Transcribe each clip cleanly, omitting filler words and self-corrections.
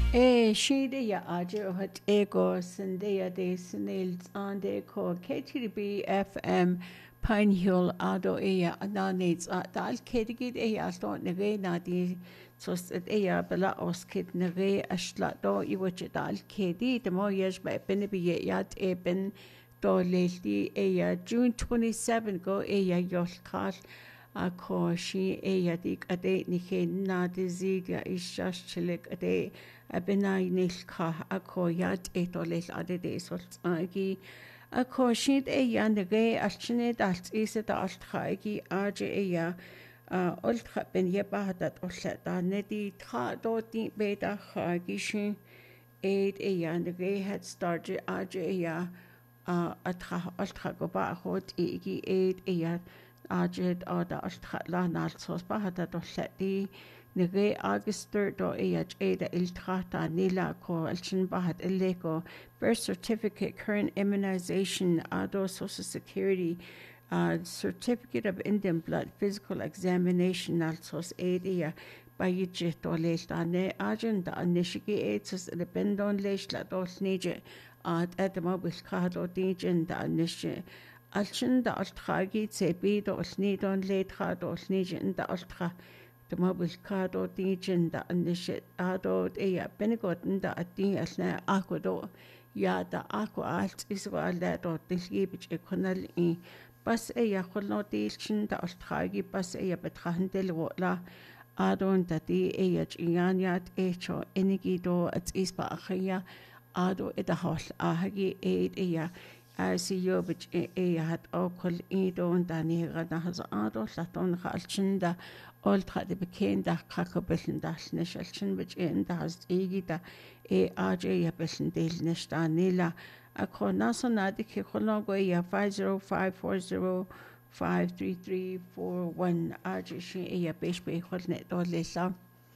Shida ajer hat ego sendea de senils ande ko KTB FM Pinehill ado ananets dal kedigid aston nege nadi sos bela oskid nege ashla do iwach dal kedi the mo yesh ba benebi yat eben do leldi June 27 go yolkal a ko shi dik ade ni na de ziga ishash chilik ade abinai nilka a ko yad etolil ade de solt agi a ko shid nege alchine dalt isa da altkhagi aje ultra ben yeba dat ollata nedi tra do di beta khagi shi nege had started aje atra ultra go ba hot igi ajed da ultra la nal sos ba hada dollati nege Auguster do da iltrata nila ko alchin bahat illeko birth certificate current immunization ado social security certificate of Indian blood physical examination alsos area bayijit o leilta ne agenda nishigi etus dependon leishla dos nije adama bilkado dijen da nish alchin da altragi tsebi do snidon leitra do snijin da altra the mobile card or the agenda and the shit ado benegot da ati asna aquado ya da aqua alt is that or this gibich econal bas kholno dilchin da altragi bas betrahandel wala adon da di yanyat echo enigido at isba akhia ado edahol ahagi RCO which had okol idon da ni gana has ado laton khalchinda ultra de bekenda kakobeln das nishalchin which da has da ARJ beln del nishta nila akona sonadi ke khologo 505405334 RJ shi beshbe kholne do lesa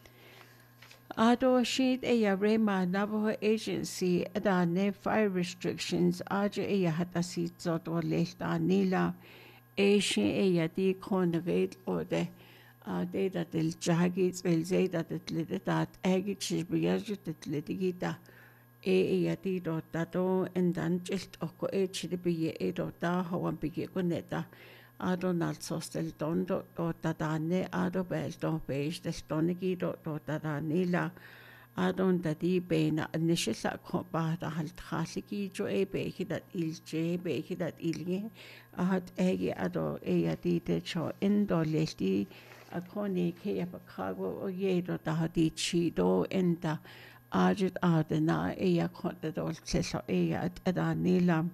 Ado sheet Rema Navajo Agency adane fire restrictions aja hatasi zot or lehta nila she di konagate or de data del jagits el zeta det lidat agich biyajet det litigita di dot dato and dan just oko de be dot da hawan bige koneta ado nalsostel dondo dane ado beldo beige del donigi danila adon dadi bena nishisa komba da halt khaliki jo beki dat ilje beki dat ilge ahat ado di de cho indo lesti akoni ke apakago o yedo da hadi chido enda ajit adena konta dol tleso adanila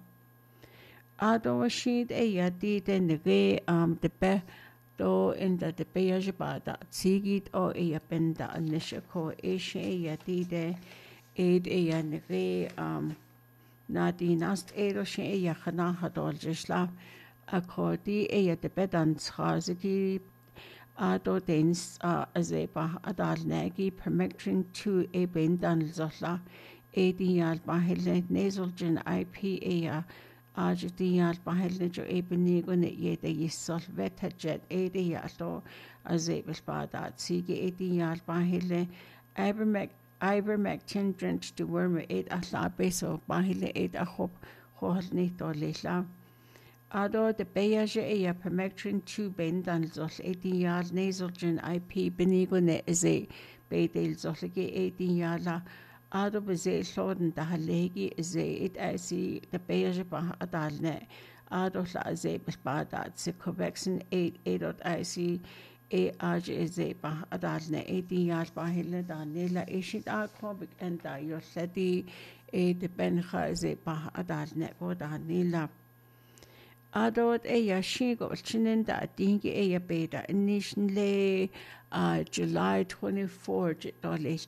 Ado sheet di de nege de be do in the beige bada zigit o benda nishako she di de nege nadi nast she khana hadol jishla akodi de bedan schazigi ado dens azeba adal negi permectin 2 bendan zola yal bahile nasal IP Arjadial Bahelnijo Ebenigo Yeda Yisol Vetajet Ediato Azebel Bada Sige Edial Bahile Ivermectin drenched to worm 8 Asla Beso Bahile 8 Ahop Hohnito Lisla Ado de Beaja Permectin 2 Bendan Zol Edial Nasalgen IP Benigo Ne Eze Bedel Zolige Ediala Ado bezel loden da halegi ze de beige ba adalne ado la ze bada se convection 8 ARJ ze ba adalne yal ba hele da nela ishit akobik and da yosledi de bencha ze ba adalne bo da nela Adot shigo chinen da dingi beta nation le July 24 dole